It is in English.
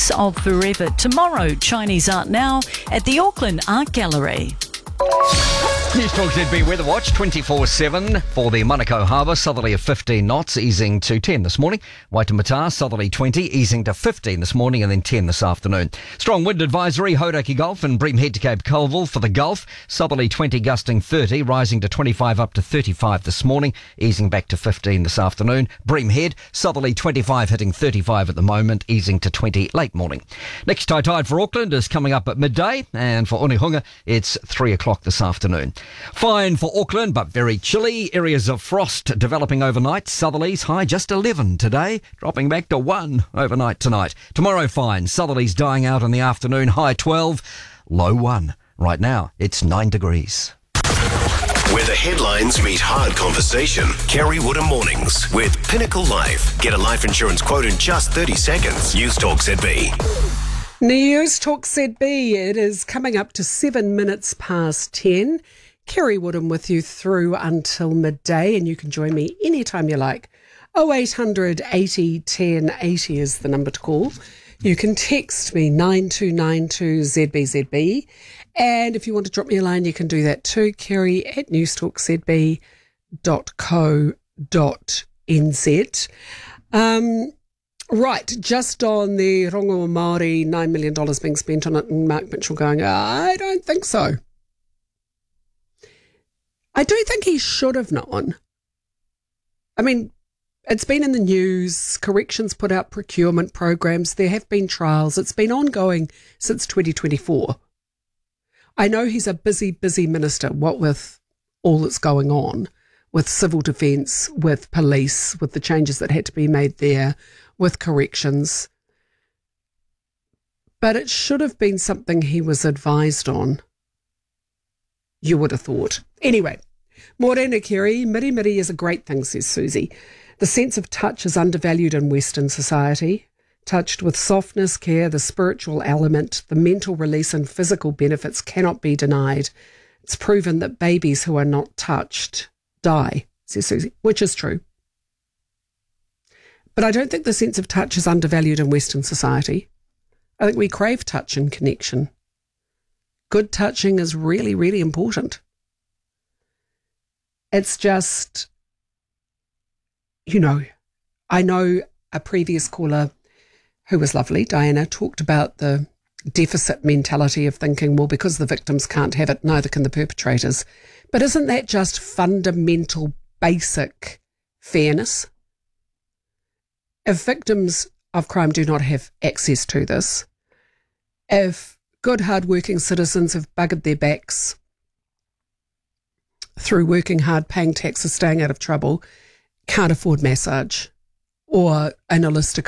Piece of Forever tomorrow. Chinese Art Now at the Auckland Art Gallery. News Talk ZB Weather Watch 24/7 for the Manukau Harbour. Southerly of 15 knots, easing to 10 this morning. Waitemata, southerly 20, easing to 15 this morning and then 10 this afternoon. Strong wind advisory, Hauraki Gulf and Bream Head to Cape Colville for the Gulf. Southerly 20, gusting 30, rising to 25 up to 35 this morning, easing back to 15 this afternoon. Bream Head, southerly 25 hitting 35 at the moment, easing to 20 late morning. Next high tide for Auckland is coming up at midday, and for Onehunga it's 3 o'clock this afternoon. Fine for Auckland, but very chilly. Areas of frost developing overnight. Southerlies high just 11 today, dropping back to 1 overnight tonight. Tomorrow fine. Southerlies dying out in the afternoon, high 12, low 1. Right now, it's 9 degrees. Where the headlines meet hard conversation. Kerry Woodham Mornings with Pinnacle Life. Get a life insurance quote in just 30 seconds. News Talk ZB. News Talk ZB. It is coming up to 7 minutes past 10. Kerry Woodham with you through until midday, and you can join me anytime you like. 0800 80 10 80 is the number to call. You can text me 9292 ZBZB, and if you want to drop me a line, you can do that too, Kerry at newstalkzb.co.nz. Right, just on the Rongoa Māori, $9 million being spent on it, and Mark Mitchell going, I don't think so. I do think he should have known. I mean, it's been in the news, corrections put out procurement programs, there have been trials, it's been ongoing since 2024. I know he's a busy minister, what with all that's going on, with civil defence, with police, with the changes that had to be made there, with corrections. But it should have been something he was advised on. You would have thought. Anyway, Morena Kerry, miri is a great thing, says Susie. The sense of touch is undervalued in Western society. Touched with softness, care, the spiritual element, the mental release and physical benefits cannot be denied. It's proven that babies who are not touched die, says Susie, which is true. But I don't think the sense of touch is undervalued in Western society. I think we crave touch and connection. Good touching is really, really important. It's just, I know a previous caller who was lovely, Diana, talked about the deficit mentality of thinking, well, because the victims can't have it, neither can the perpetrators. But isn't that just fundamental, basic fairness? If victims of crime do not have access to this, if good, hard-working citizens have buggered their backs through working hard, paying taxes, staying out of trouble, can't afford massage or an holistic